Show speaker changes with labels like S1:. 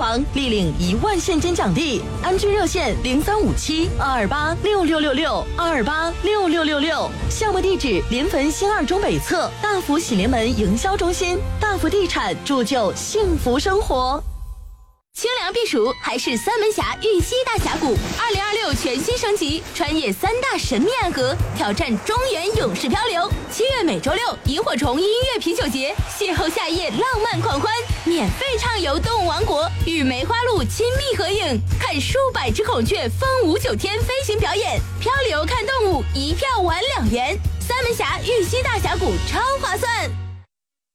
S1: 房，立领1万现金奖励。安居热线0357-228-6666，228-6666。项目地址：临汾新2中北侧大福喜临门营销中心。大福地产，铸就幸福生活。
S2: 清凉避暑还是三门峡玉溪大峡谷，2026全新升级，穿越3大神秘暗河，挑战中原勇士漂流。7月每周6，萤火虫音乐啤酒节，邂逅夏夜浪漫狂欢，免费畅游动物王国，与梅花鹿亲密合影，看数百只孔雀风舞9天飞行表演，漂流看动物，1票玩2元。三门峡玉溪大峡谷超划算。